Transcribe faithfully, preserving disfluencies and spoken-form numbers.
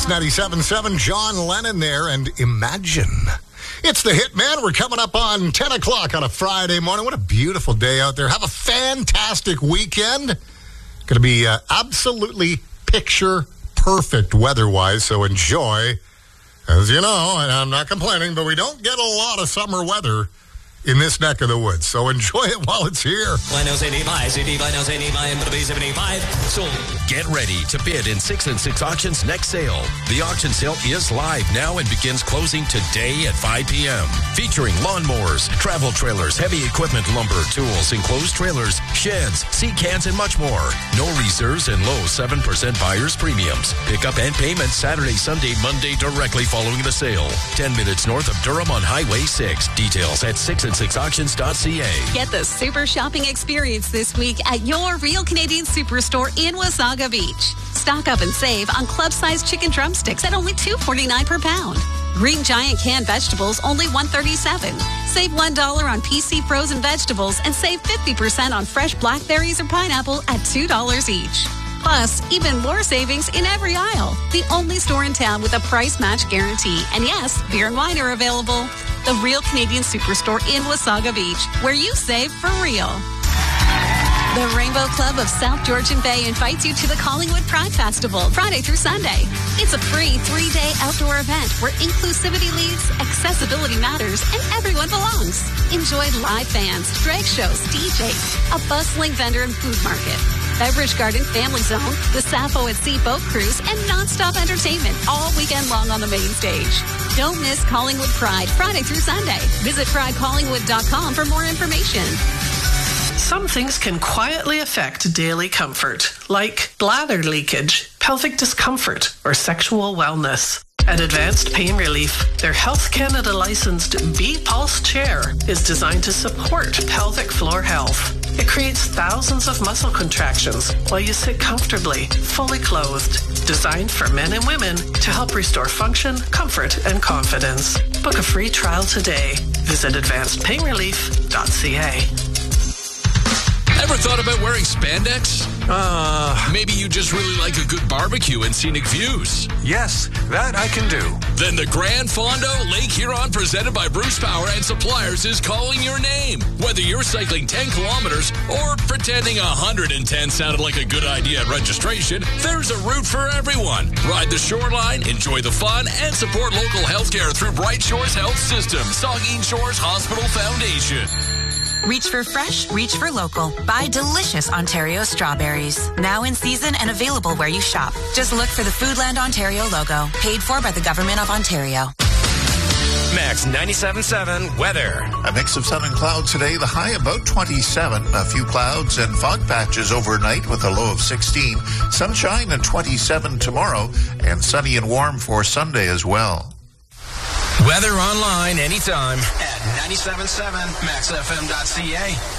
Mix ninety-seven point seven, John Lennon there, and Imagine. It's the hit, man. We're coming up on ten o'clock on a Friday morning. What a beautiful day out there. Have a fantastic weekend. Going to be uh, absolutely picture perfect weather-wise, so enjoy. As you know, and I'm not complaining, but we don't get a lot of summer weather in this neck of the woods, so enjoy it while it's here. Get ready to bid in six and six Auctions next sale. The auction sale is live now and begins closing today at five p.m. Featuring lawnmowers, travel trailers, heavy equipment, lumber, tools, enclosed trailers, sheds, sea cans, and much more. No reserves and low seven percent buyer's premiums. Pickup and payment Saturday, Sunday, Monday directly following the sale. ten minutes north of Durham on Highway six. Details at six and six auctions dot c a. Get the super shopping experience this week at your Real Canadian Superstore in Wasaga Beach. Stock up and save on club-sized chicken drumsticks at only two forty-nine per pound. Green Giant canned vegetables only one thirty-seven. Save one dollar on P C frozen vegetables and save fifty percent on fresh blackberries or pineapple at two dollars each. Plus, even more savings in every aisle. The only store in town with a price match guarantee. And yes, beer and wine are available. The Real Canadian Superstore in Wasaga Beach, where you save for real. The Rainbow Club of South Georgian Bay invites you to the Collingwood Pride Festival, Friday through Sunday. It's a free three-day outdoor event where inclusivity leads, accessibility matters, and everyone belongs. Enjoy live bands, drag shows, D Js, a bustling vendor and food market, Beverage Garden Family Zone, the Sappho at Sea Boat Cruise, and non-stop entertainment all weekend long on the main stage. Don't miss Collingwood Pride, Friday through Sunday. Visit pride collingwood dot com for more information. Some things can quietly affect daily comfort, like bladder leakage, pelvic discomfort, or sexual wellness. At Advanced Pain Relief, their Health Canada licensed B-Pulse chair is designed to support pelvic floor health. It creates thousands of muscle contractions while you sit comfortably, fully clothed. Designed for men and women to help restore function, comfort, and confidence. Book a free trial today. Visit advanced pain relief dot c a. Ever thought about wearing spandex? Uh, Maybe you just really like a good barbecue and scenic views. yes, that I can do. Then the Grand Fondo Lake Huron presented by Bruce Power and Suppliers is calling your name. Whether you're cycling ten kilometers or pretending one hundred ten sounded like a good idea at registration, there's a route for everyone. Ride the shoreline, enjoy the fun, and support local healthcare through Bright Shores Health System, Saugeen Shores Hospital Foundation. Reach for fresh, reach for local. Buy delicious Ontario strawberries. Now in season and available where you shop. Just look for the Foodland Ontario logo. Paid for by the Government of Ontario. Max ninety-seven point seven weather. A mix of sun and clouds today. The high about twenty-seven. A few clouds and fog patches overnight with a low of sixteen. Sunshine and twenty-seven tomorrow. And sunny and warm for Sunday as well. Weather online anytime at ninety-seven point seven max f m dot c a.